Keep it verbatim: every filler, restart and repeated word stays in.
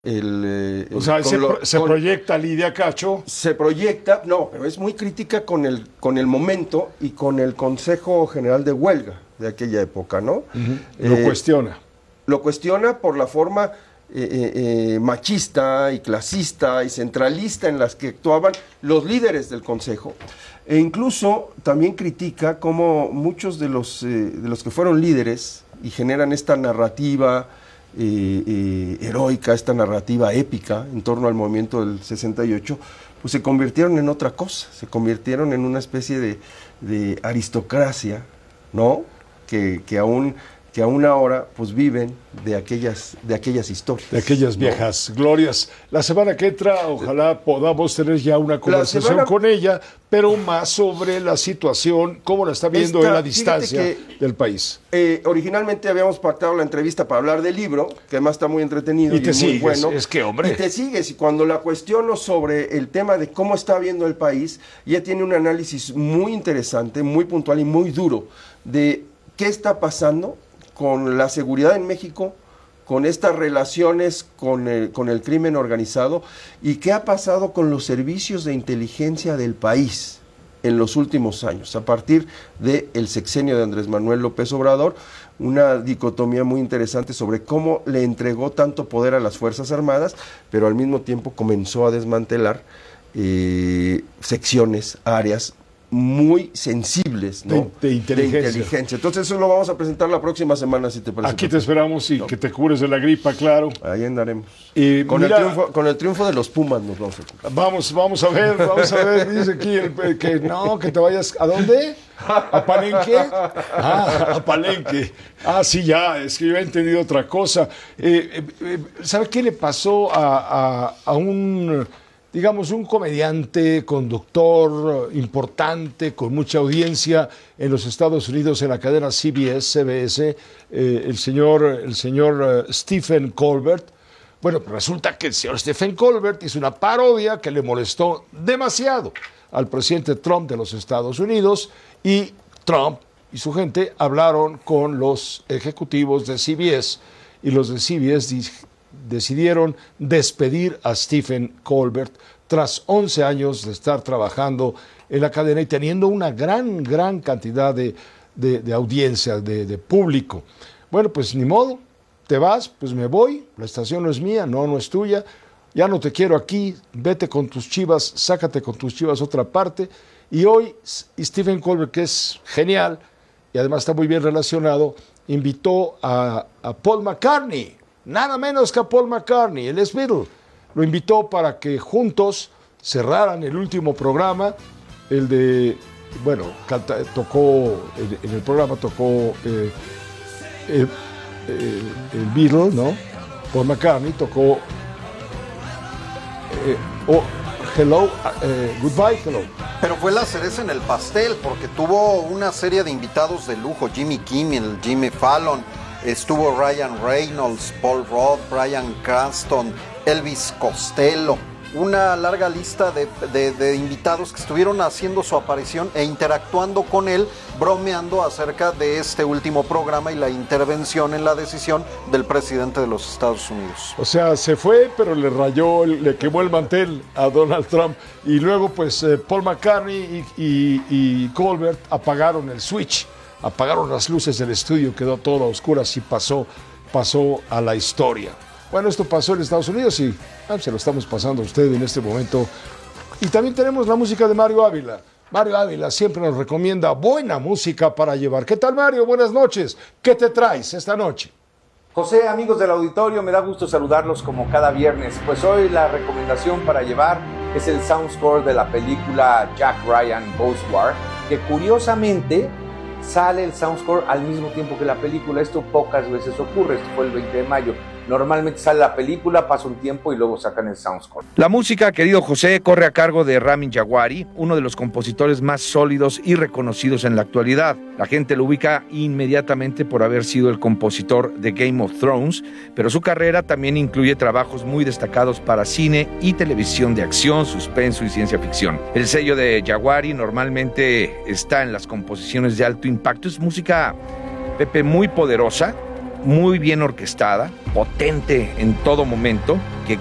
El, eh, o sea, se, lo, se con, proyecta Lidia Cacho. Se proyecta, no, pero es muy crítica con el, con el momento y con el Consejo General de Huelga de aquella época, ¿no? Uh-huh. Lo eh, cuestiona. Lo cuestiona por la forma eh, eh, machista y clasista y centralista en las que actuaban los líderes del Consejo. E incluso también critica cómo muchos de los, eh, de los que fueron líderes y generan esta narrativa Eh, eh, heroica, esta narrativa épica en torno al movimiento del sesenta y ocho, pues se convirtieron en otra cosa, se convirtieron en una especie de, de aristocracia, ¿no? Que, que aún que aún ahora pues viven de aquellas de aquellas historias, de aquellas viejas ¿no? glorias. La semana que entra ojalá podamos tener ya una conversación semana, con ella, pero más sobre la situación, cómo la está viendo esta, en la distancia que, del país. Eh, originalmente habíamos pactado la entrevista para hablar del libro, que además está muy entretenido y, y, te y sigues, muy bueno. Es que, hombre. Y te sigues, y cuando la cuestiono sobre el tema de cómo está viendo el país, ella tiene un análisis muy interesante, muy puntual y muy duro de qué está pasando con la seguridad en México, con estas relaciones con el, con el crimen organizado y qué ha pasado con los servicios de inteligencia del país en los últimos años, a partir del sexenio de Andrés Manuel López Obrador, una dicotomía muy interesante sobre cómo le entregó tanto poder a las Fuerzas Armadas, pero al mismo tiempo comenzó a desmantelar eh, secciones, áreas muy sensibles, ¿no? de, de, inteligencia. de inteligencia. Entonces eso lo vamos a presentar la próxima semana, si te parece. Aquí te esperamos y no. que te cures de la gripa, claro. Ahí andaremos. Y con, mira, el triunfo, con el triunfo de los Pumas nos vamos a... Vamos, vamos a ver, vamos a ver. Dice aquí el, que no, que te vayas... ¿A dónde? ¿A Palenque? Ah, a Palenque. Ah, sí, ya, es que yo he entendido otra cosa. Eh, eh, ¿Sabe qué le pasó a, a, a un... digamos, un comediante, conductor importante, con mucha audiencia en los Estados Unidos en la cadena C B S, C B S, eh, el señor, el señor uh, Stephen Colbert? Bueno, resulta que el señor Stephen Colbert hizo una parodia que le molestó demasiado al presidente Trump de los Estados Unidos, y Trump y su gente hablaron con los ejecutivos de C B S, y los de C B S decidieron despedir a Stephen Colbert tras once años de estar trabajando en la cadena y teniendo una gran, gran cantidad de, de, de audiencia, de, de público. Bueno, pues ni modo, te vas, pues me voy, la estación no es mía, no, no es tuya, ya no te quiero aquí, vete con tus Chivas, sácate con tus Chivas otra parte. Y hoy Stephen Colbert, que es genial y además está muy bien relacionado, invitó a, a Paul McCartney, nada menos que a Paul McCartney, el ex Beatle. Lo invitó para que juntos cerraran el último programa, el de, bueno, canta, tocó, en, en el programa tocó eh, el, el, el Beatle, ¿no? Paul McCartney tocó eh, oh, Hello, eh, Goodbye, Hello. Pero fue la cereza en el pastel, porque tuvo una serie de invitados de lujo, Jimmy Kimmel, Jimmy Fallon, estuvo Ryan Reynolds, Paul Rudd, Bryan Cranston, Elvis Costello, una larga lista de, de, de invitados que estuvieron haciendo su aparición e interactuando con él, bromeando acerca de este último programa y la intervención en la decisión del presidente de los Estados Unidos. O sea, se fue, pero le rayó, le quemó el mantel a Donald Trump, y luego pues eh, Paul McCartney y, y, y Colbert apagaron el switch, apagaron las luces del estudio, quedó todo a oscuras y pasó, pasó a la historia. Bueno, esto pasó en Estados Unidos y ah, se lo estamos pasando a usted en este momento. Y también tenemos la música de Mario Ávila. Mario Ávila siempre nos recomienda buena música para llevar. ¿Qué tal, Mario? Buenas noches. ¿Qué te traes esta noche? José, amigos del auditorio, me da gusto saludarlos como cada viernes. Pues hoy la recomendación para llevar es el soundscore de la película Jack Ryan Ghost War, que curiosamente sale el soundscore al mismo tiempo que la película. Esto pocas veces ocurre, esto fue el veinte de mayo. Normalmente sale la película, pasa un tiempo y luego sacan el soundscore. La música, querido José, corre a cargo de Ramin Djawadi, uno de los compositores más sólidos y reconocidos en la actualidad. La gente lo ubica inmediatamente por haber sido el compositor de Game of Thrones, pero su carrera también incluye trabajos muy destacados para cine y televisión de acción, suspenso y ciencia ficción. El sello de Djawadi normalmente está en las composiciones de alto impacto. Es música, Pepe, muy poderosa, muy bien orquestada, potente en todo momento, que